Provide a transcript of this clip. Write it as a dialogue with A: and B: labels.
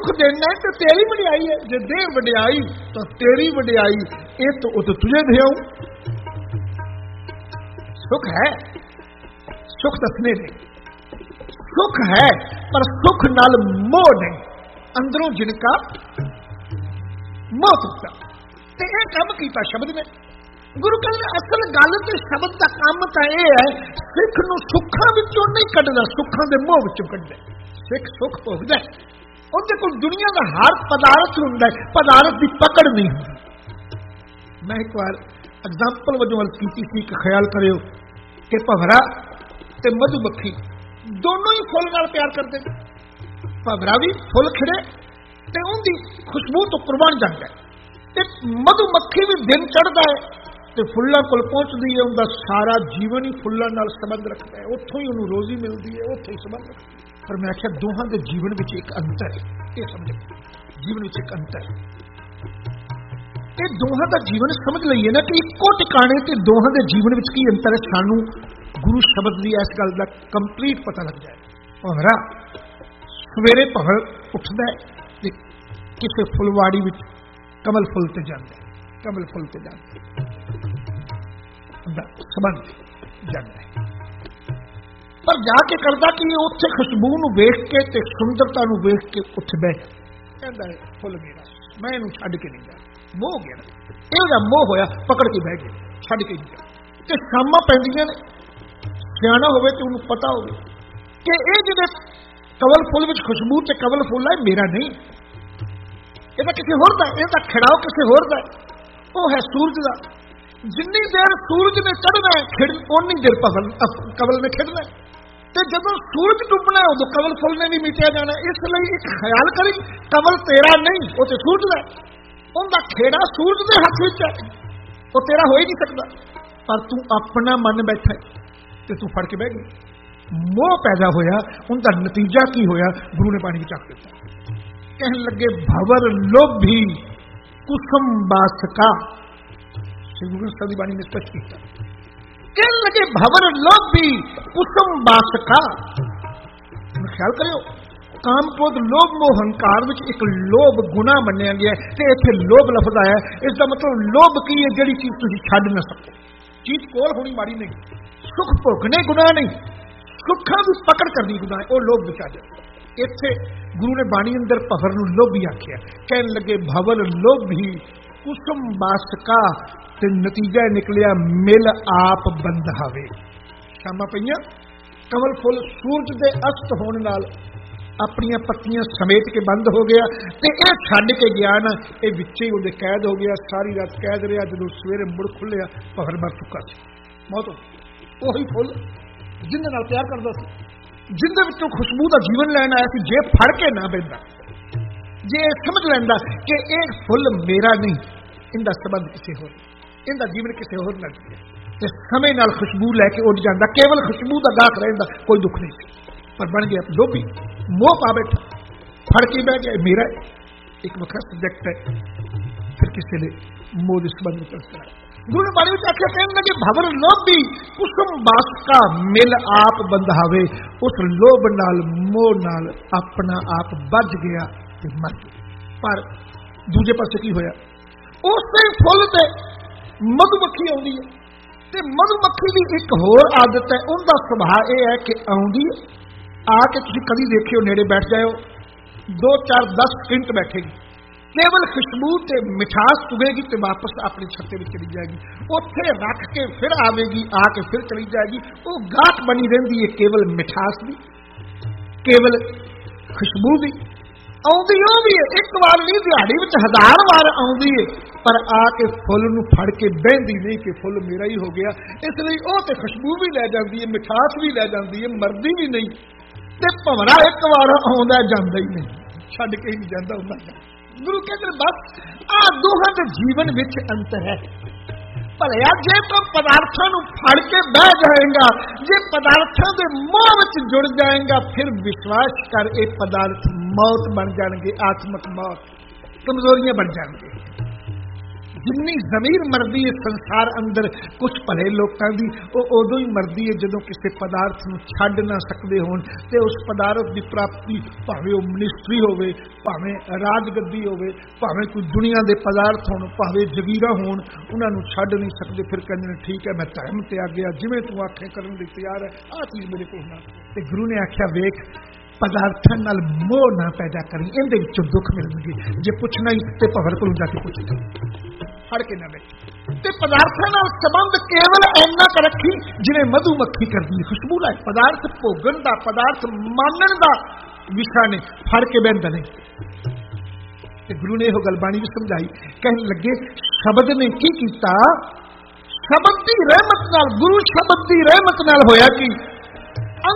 A: सुख देना है तो तेरी वडियाई है, जे दे वडियाई तो तेरी वडियाई, ये तो तुझे दे आऊं। सुख है, सुख दसने नहीं, सुख है पर सुख नाल मोह नहीं, अंदरों जिनका मोह टुटा। ते ये काम कीता शब्द ने। गुरु कहते असल गल तो शब्द का काम तो यह है, सिख नूं सुखां विचों नहीं कढदा, सुखां दे मोह विचों कढदा। सिख सुख भोगदा, उहदे कोल दुनिया का हर पदार्थ हुंदा है, पदार्थ की पकड़ नहीं हुंदी। मैं एक बार एग्जाम्पल वजों गल कीती सी कि ख्याल करियो कि भंवरा ते मधुमक्खी दोनों ही फुल नाल प्यार करते। भंवरा भी फुल खिड़े ते उहदी खुशबू तो कुर्बान जाता है, मधुमक्खी भी दिन चढ़ता है तो फुल्लां कोल पहुंचती है, उनका सारा जीवन ही फुल्लां नाल संबंध रखता है, उत्थों ही उन्होंने रोजी मिलती है, उत्थों ही संबंध रखता है। पर मैं आख्या दोहां दे जीवन विच एक अंतर है, ये समझो जीवन विच एक अंतर है। ये दोहां दा जीवन समझ लईए ना कि इक्को टिकाणे ते दोहां दे जीवन विच की अंतर है, सानू गुरु शब्द दी इस गल दा कंप्लीट पता लग जाए। भंवरा सवेरे भंवर उठदा है, किसी फुलवाड़ी विच कमल फुल ते जांदा है, कमल फुल ते जांदा संबंध जाता है, पर जाके करता कि उत्थे खुशबू नूं वेख के ते सुंदरता नूं वेख के उठ बैठ कहता है फुल मेरा, मैं इहनूं छड्ड के नहीं जाना। मोह हो गया, इहो जिहा मोह होया, पकड़ के बह गए, छड्ड के नहीं जाना। ते शामां पैंदियां ने, सियाणा होवे ते उहनूं पता होवे कि इह जिहड़े कमल फुल विच खुशबू ते कमल फुल है मेरा नहीं, ये किसी होर दा, ये खिड़ाओ किसी होर दा, वो है सूरज का। जिन्नी देर सूरज ने चढ़ना है उन्नी देर कमल ने खिड़ना है, तो जब सूरज डुबना है उदों कमल फुल ने भी मिटिया जाना। इसलिए एक ख्याल करी कमल तेरा नहीं, वो तो सूरज का, उनका खेड़ा सूरज के हाथ में है, वो तेरा हो ही नहीं सकता, पर तू अपना मन बैठा तो तू फड़ के बह गई। मोह पैदा होया, उनका नतीजा की होया, गुरु ने पानी चक दिता। कहने लगे भंवर लोभी कुसुम बासका, गुरु साहब की बाणी ने स्पष्ट किया। कहने लगे भंवर लोभी कुसुम बासका। ख्याल करो काम क्रोध लोभ मोह हंकार विच एक लोभ गुना मन्निया गया है, ते इत्थे लोभ लफ्ज आया, इसका मतलब लोभ की है जिहड़ी चीज तुसीं छड्ड ना सको। चीज कोल होनी माड़ी नहीं, सुख भोगने गुनाह नहीं, सुखां दी पकड़ करनी गुनाह है, वो लोभ विच आ जाए। इत्थे गुरु ने बाणी अंदर भंवर नूं लोभी आख्या। कहने लगे भंवर लोभी कुसुम बासका, ते नतीजा निकलिया मिल आप बंधावे। शामां पईयां, कमल फुल सूरज के अस्त होने नाल अपनियां पत्तियां समेट के बंद हो गया, ते इह छड्ड के गया ना, ये विच ही उहदे कैद हो गया। सारी रात कैद रहा, जदों सवेरे मुड़ खुलिया भंवर मर चुका सी, मौत हो गई। उही फुल जिंदे नाल प्यार करदा सी, जिंदे विचों खुशबू का जीवन लैन आया सी, जे फड़ के ना बैठदा, जे समझ लैंदा कि यह फुल मेरा नहीं, इनका संबंध किसी होर, इनका जीवन किसी होर नाल है, समय नाल खुशबू लैके उड़ जाता, केवल खुशबू का गाहक रहिंदा, कोई दुख नहीं सी, पर बन गया लोभी, मोह पा बैठा, फड़ के बह गया मेरा। एक वक्त सब्जेक्ट है, फिर किसी ने मोह के संबंध में चलता है। गुरु ने बाणी में आख्या, कहने लगे भंवर लोभी कुसुम बासका मिल आप बंधावे। उस लोभ नाल मोह नाल अपना आप बज गया ते मर गया। पर दूजे पासे की होया, उस फुल ते मधुमक्खी आउंदी है, ते मधुमक्खी की एक होर आदत है, उनका सुभाव यह है कि आउंदी आके तुसीं कभी देखियो नेड़े बैठ जाओ, 2 4 10 मिनट बैठेगी, केवल खुशबू ते मिठास चुगेगी तो वापस अपने छत्ते में चली जाएगी, उत्थे रख के फिर आवेगी, आके फिर चली जाएगी। वो गाहक बनी रहिंदी है, केवल मिठास दी, केवल खुशबू दी। आउंदी वो भी है, एक बार नहीं दिहाड़ी में 1000 बार आउंदी है, पर आके फुल नूं फड़ के बहंदी नहीं कि फुल मेरा ही हो गया। इसलिए वो तो खुशबू भी लै जाती है, मिठास भी लै जाती है, मरदी भी नहीं। ते भंवरा एक बार आउंदा जांदा ही नहीं, छड्ड के ही नहीं जांदा हुंदा। गुरु कहते बस आ दोहां दे जीवन विच अंतर है। भलिया जे तो पदार्थां नूं फड़ के बह जाएगा, जे पदार्थां दे मोह विच जुड़ जाएगा, फिर विश्वास कर ये पदार्थ मौत बन जाएंगे, आत्मक मौत, कमजोरियां बन जाएंगे। जिन्नी जमीर मरदी है संसार अंदर कुछ भले लोगों की उदों ही मरदी है जदों किसी पदार्थ नूं छड्ड ना सकते होण ते उस पदार्थ की प्राप्ति भावें वो मिनिस्ट्री होवे भावें राजगद्दी होवे भावें कोई दुनिया के पदार्थ होण भावें जगीरा होण उन्हां नूं छड्ड नहीं सकते। फिर कहंदे ने ठीक है मैं धर्म ते आ गया जिवें तू आखे करन लई तैयार है आ चीज़ मेरे कोल ना। ते गुरु ने आख्या वेख पदार्थां नाल मोह ना पैदा करी इहदे विचों दुख मिलणगे जे पुछना ही ते भंवर कोलों जाके पुछ ले फड़ के ना बैठ ते पदार्थां नाल संबंध केवल इन्ना क रखी जिवें मधुमक्खी करदी खुशबू लाए पदार्थ भोगन दा पदार्थ मानण दा विषय ने फड़ के बहंदा नहीं। ते गुरु ने यह गल बाणी भी समझाई कहन लगे शब्द ने की कीता शब्द दी रहमत नाल गुरु शब्द दी रहमत नाल होया कि